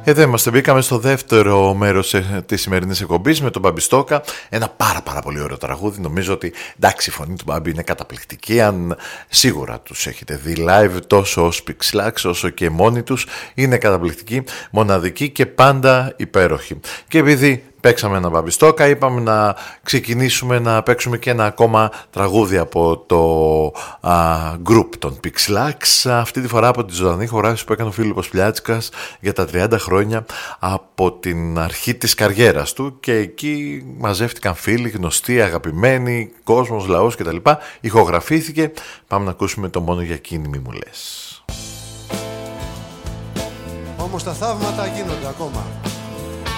Εδώ είμαστε, μπήκαμε στο δεύτερο μέρος της σημερινής εκπομπής με τον Μπαμπιστόκα. Ένα πάρα πολύ ωραίο τραγούδι. Νομίζω ότι εντάξει, η φωνή του Μπάμπη είναι καταπληκτική. Αν σίγουρα τους έχετε δει live, τόσο ως Pixlax όσο και μόνοι τους, είναι καταπληκτική, μοναδική και πάντα υπέροχη. Και επειδή παίξαμε ένα Μπαμπιστόκα, είπαμε να ξεκινήσουμε να παίξουμε και ένα ακόμα τραγούδι από το group των Pixlax. Αυτή τη φορά από τη ζωντανή χοράγηση που έκανε ο Φίλιππος Πλιάτσικας για τα 30 χρόνια από την αρχή της καριέρας του, και εκεί μαζεύτηκαν φίλοι, γνωστοί, αγαπημένοι, κόσμος, λαός κτλ. Ηχογραφήθηκε. Πάμε να ακούσουμε το «Μόνο για εκείνη μη μου λες». Όμως τα θαύματα γίνονται ακόμα.